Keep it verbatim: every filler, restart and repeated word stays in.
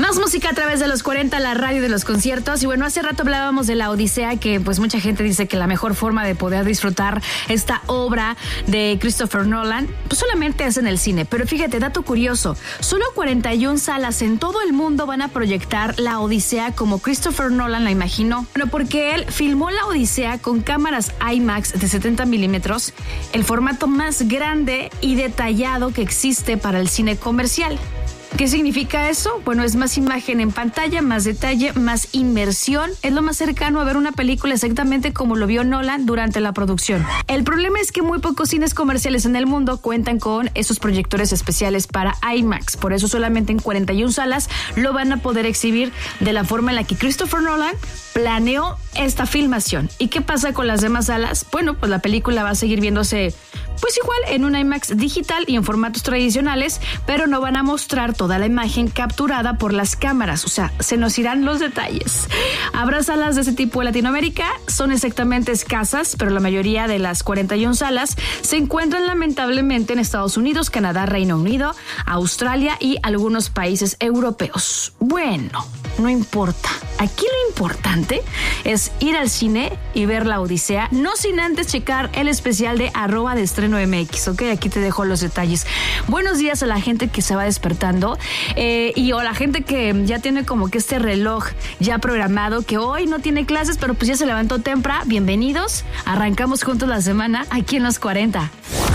Más música a través de los cuarenta, la radio de los conciertos. Y bueno, hace rato hablábamos de La Odisea, que pues mucha gente dice que la mejor forma de poder disfrutar esta obra de Christopher Nolan, pues solamente es en el cine. Pero fíjate, dato curioso, solo cuarenta y una salas en todo el mundo van a proyectar La Odisea como Christopher Nolan la imaginó. Bueno, porque él filmó La Odisea con cámaras IMAX de setenta milímetros, el formato más grande y detallado que existe para el cine comercial. ¿Qué significa eso? Bueno, es más imagen en pantalla, más detalle, más inmersión. Es lo más cercano a ver una película exactamente como lo vio Nolan durante la producción. El problema es que muy pocos cines comerciales en el mundo cuentan con esos proyectores especiales para IMAX. Por eso solamente en cuarenta y una salas lo van a poder exhibir de la forma en la que Christopher Nolan planeó esta filmación. ¿Y qué pasa con las demás salas? Bueno, pues la película va a seguir viéndose pues igual en un IMAX digital y en formatos tradicionales, pero no van a mostrar toda la imagen capturada por las cámaras, o sea, se nos irán los detalles. Habrá salas de ese tipo en Latinoamérica, son exactamente escasas, pero la mayoría de las cuarenta y una salas se encuentran lamentablemente en Estados Unidos, Canadá, Reino Unido, Australia y algunos países europeos. Bueno, no importa. Aquí lo importante es ir al cine y ver La Odisea, no sin antes checar el especial de arroba de estreno M X, ¿ok? Aquí te dejo los detalles. Buenos días a la gente que se va despertando eh, y o la gente que ya tiene como que este reloj ya programado, que hoy no tiene clases, pero pues ya se levantó temprano. Bienvenidos. Arrancamos juntos la semana aquí en los cuarenta.